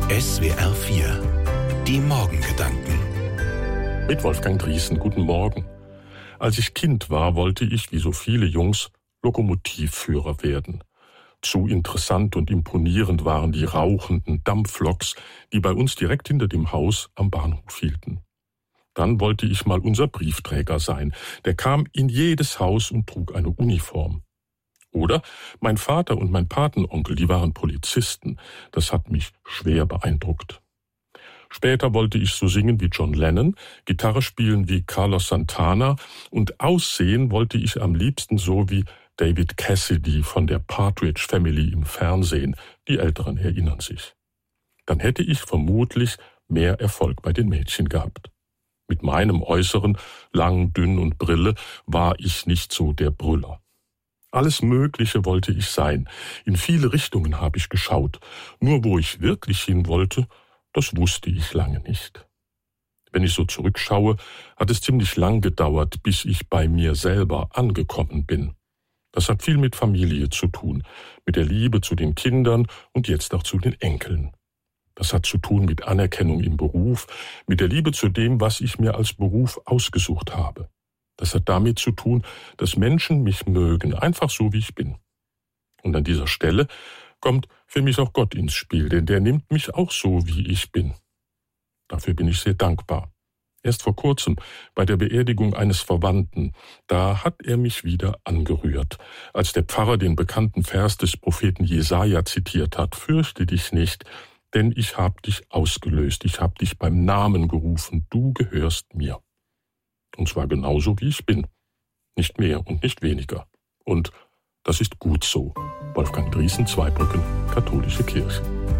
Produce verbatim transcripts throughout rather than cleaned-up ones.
S W R vier, die Morgengedanken. Mit Wolfgang Driesen, guten Morgen. Als ich Kind war, wollte ich, wie so viele Jungs, Lokomotivführer werden. Zu interessant und imponierend waren die rauchenden Dampfloks, die bei uns direkt hinter dem Haus am Bahnhof hielten. Dann wollte ich mal unser Briefträger sein. Der kam in jedes Haus und trug eine Uniform. Oder mein Vater und mein Patenonkel, die waren Polizisten. Das hat mich schwer beeindruckt. Später wollte ich so singen wie John Lennon, Gitarre spielen wie Carlos Santana und aussehen wollte ich am liebsten so wie David Cassidy von der Partridge Family im Fernsehen. Die Älteren erinnern sich. Dann hätte ich vermutlich mehr Erfolg bei den Mädchen gehabt. Mit meinem Äußeren, lang, dünn und Brille, war ich nicht so der Brüller. Alles Mögliche wollte ich sein. In viele Richtungen habe ich geschaut. Nur wo ich wirklich hin wollte, das wusste ich lange nicht. Wenn ich so zurückschaue, hat es ziemlich lang gedauert, bis ich bei mir selber angekommen bin. Das hat viel mit Familie zu tun, mit der Liebe zu den Kindern und jetzt auch zu den Enkeln. Das hat zu tun mit Anerkennung im Beruf, mit der Liebe zu dem, was ich mir als Beruf ausgesucht habe. Das hat damit zu tun, dass Menschen mich mögen, einfach so wie ich bin. Und an dieser Stelle kommt für mich auch Gott ins Spiel, denn der nimmt mich auch so, wie ich bin. Dafür bin ich sehr dankbar. Erst vor kurzem, bei der Beerdigung eines Verwandten, da hat er mich wieder angerührt, als der Pfarrer den bekannten Vers des Propheten Jesaja zitiert hat: Fürchte dich nicht, denn ich hab dich ausgelöst, ich hab dich beim Namen gerufen, du gehörst mir. Und zwar genauso, wie ich bin. Nicht mehr und nicht weniger. Und das ist gut so. Wolfgang Driesen, Zweibrücken, Katholische Kirche.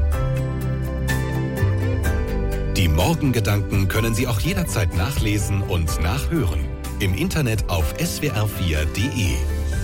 Die Morgengedanken können Sie auch jederzeit nachlesen und nachhören. Im Internet auf S W R vier Punkt de.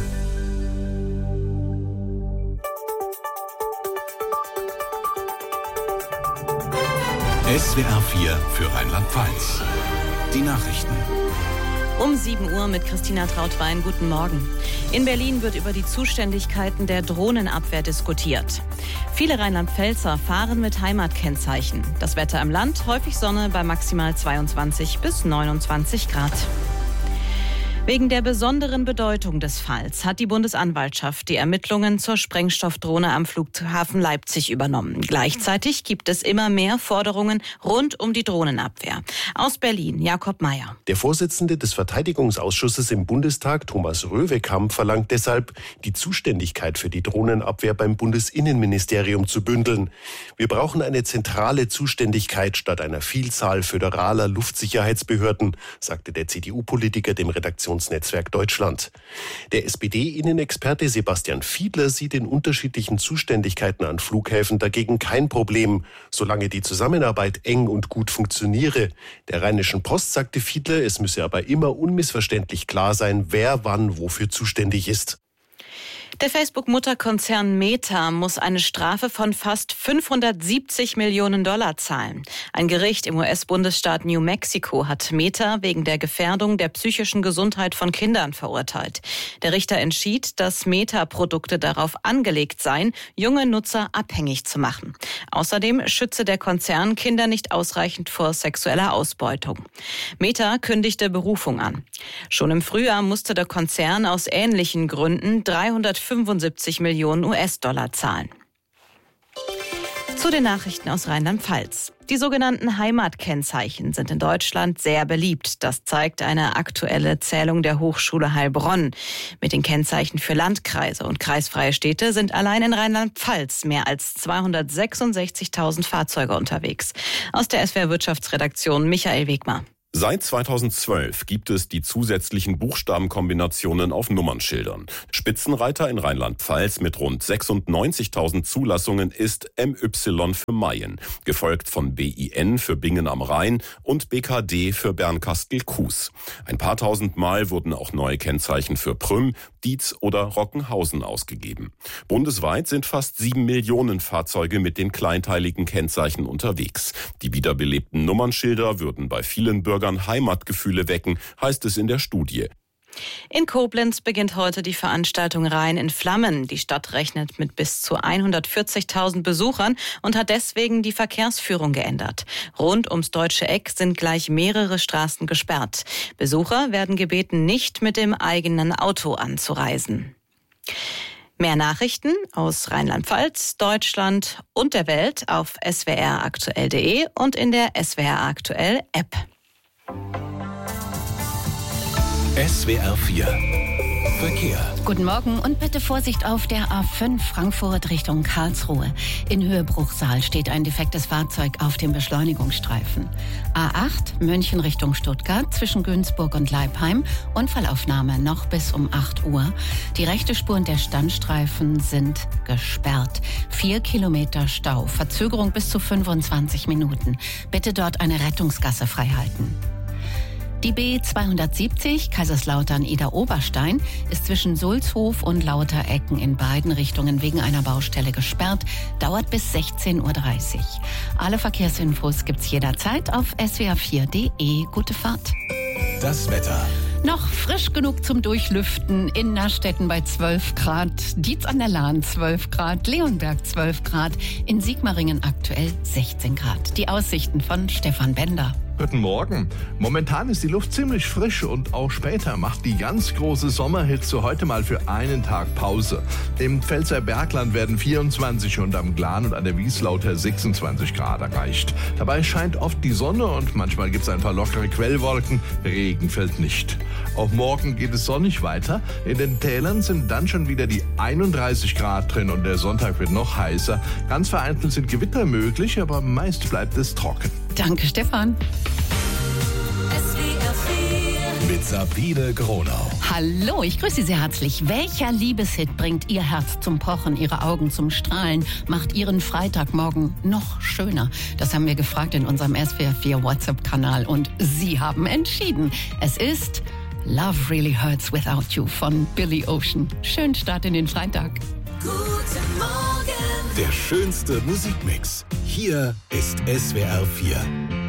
S W R vier für Rheinland-Pfalz. Die Nachrichten. Um sieben Uhr mit Christina Trautwein. Guten Morgen. In Berlin wird über die Zuständigkeiten der Drohnenabwehr diskutiert. Viele Rheinland-Pfälzer fahren mit Heimatkennzeichen. Das Wetter im Land, häufig Sonne bei maximal zweiundzwanzig bis neunundzwanzig Grad. Wegen der besonderen Bedeutung des Falls hat die Bundesanwaltschaft die Ermittlungen zur Sprengstoffdrohne am Flughafen Leipzig übernommen. Gleichzeitig gibt es immer mehr Forderungen rund um die Drohnenabwehr. Aus Berlin, Jakob Mayer. Der Vorsitzende des Verteidigungsausschusses im Bundestag, Thomas Röwekamp, verlangt deshalb, die Zuständigkeit für die Drohnenabwehr beim Bundesinnenministerium zu bündeln. Wir brauchen eine zentrale Zuständigkeit statt einer Vielzahl föderaler Luftsicherheitsbehörden, sagte der C D U-Politiker dem Redaktionsnetzwerk Deutschland. Der S P D-Innenexperte Sebastian Fiedler sieht in unterschiedlichen Zuständigkeiten an Flughäfen dagegen kein Problem, solange die Zusammenarbeit eng und gut funktioniere. Der Rheinischen Post sagte Fiedler, es müsse aber immer unmissverständlich klar sein, wer wann wofür zuständig ist. Der Facebook-Mutterkonzern Meta muss eine Strafe von fast fünfhundertsiebzig Millionen Dollar zahlen. Ein Gericht im U S-Bundesstaat New Mexico hat Meta wegen der Gefährdung der psychischen Gesundheit von Kindern verurteilt. Der Richter entschied, dass Meta-Produkte darauf angelegt seien, junge Nutzer abhängig zu machen. Außerdem schütze der Konzern Kinder nicht ausreichend vor sexueller Ausbeutung. Meta kündigte Berufung an. Schon im Frühjahr musste der Konzern aus ähnlichen Gründen dreihundertfünfundsiebzig Millionen U S-Dollar zahlen. Zu den Nachrichten aus Rheinland-Pfalz. Die sogenannten Heimatkennzeichen sind in Deutschland sehr beliebt. Das zeigt eine aktuelle Zählung der Hochschule Heilbronn. Mit den Kennzeichen für Landkreise und kreisfreie Städte sind allein in Rheinland-Pfalz mehr als zweihundertsechsundsechzigtausend Fahrzeuge unterwegs. Aus der S W R Wirtschaftsredaktion Michael Wegmar. Seit zweitausendzwölf gibt es die zusätzlichen Buchstabenkombinationen auf Nummernschildern. Spitzenreiter in Rheinland-Pfalz mit rund sechsundneunzigtausend Zulassungen ist M Y für Mayen, gefolgt von B I N für Bingen am Rhein und B K D für Bernkastel-Kues. Ein paar tausend Mal wurden auch neue Kennzeichen für Prüm, Dietz oder Rockenhausen ausgegeben. Bundesweit sind fast sieben Millionen Fahrzeuge mit den kleinteiligen Kennzeichen unterwegs. Die wiederbelebten Nummernschilder würden bei vielen Bürgern Heimatgefühle wecken, heißt es in der Studie. In Koblenz beginnt heute die Veranstaltung Rhein in Flammen. Die Stadt rechnet mit bis zu hundertvierzigtausend Besuchern und hat deswegen die Verkehrsführung geändert. Rund ums Deutsche Eck sind gleich mehrere Straßen gesperrt. Besucher werden gebeten, nicht mit dem eigenen Auto anzureisen. Mehr Nachrichten aus Rheinland-Pfalz, Deutschland und der Welt auf s w r aktuell punkt d e und in der S W R Aktuell App. S W R vier Verkehr. Guten Morgen und bitte Vorsicht auf der A fünf Frankfurt Richtung Karlsruhe. In Höhe Bruchsal steht ein defektes Fahrzeug auf dem Beschleunigungsstreifen. A acht München Richtung Stuttgart zwischen Günzburg und Leipheim. Unfallaufnahme noch bis um acht Uhr. Die rechte Spur und der Standstreifen sind gesperrt. Vier Kilometer Stau. Verzögerung bis zu fünfundzwanzig Minuten. Bitte dort eine Rettungsgasse freihalten. Die B zweihundertsiebzig Kaiserslautern-Ida-Oberstein ist zwischen Sulzhof und Lauterecken in beiden Richtungen wegen einer Baustelle gesperrt, dauert bis sechzehn Uhr dreißig. Alle Verkehrsinfos gibt's jederzeit auf s w r vier punkt d e. Gute Fahrt. Das Wetter. Noch frisch genug zum Durchlüften in Nastetten bei zwölf Grad, Dietz an der Lahn zwölf Grad, Leonberg zwölf Grad, in Sigmaringen aktuell sechzehn Grad. Die Aussichten von Stefan Bender. Guten Morgen. Momentan ist die Luft ziemlich frisch und auch später macht die ganz große Sommerhitze heute mal für einen Tag Pause. Im Pfälzer Bergland werden vierundzwanzig und am Glan und an der Wieslauter sechsundzwanzig Grad erreicht. Dabei scheint oft die Sonne und manchmal gibt es ein paar lockere Quellwolken. Regen fällt nicht. Auch morgen geht es sonnig weiter. In den Tälern sind dann schon wieder die einunddreißig Grad drin und der Sonntag wird noch heißer. Ganz vereinzelt sind Gewitter möglich, aber meist bleibt es trocken. Danke, Stefan. Mit Sabine Gronau. Hallo, ich grüße Sie sehr herzlich. Welcher Liebeshit bringt Ihr Herz zum Pochen, Ihre Augen zum Strahlen, macht Ihren Freitagmorgen noch schöner? Das haben wir gefragt in unserem S W R vier WhatsApp-Kanal und Sie haben entschieden. Es ist Love Really Hurts Without You von Billy Ocean. Schönen Start in den Freitag. Guten Morgen. Der schönste Musikmix. Hier ist S W R vier.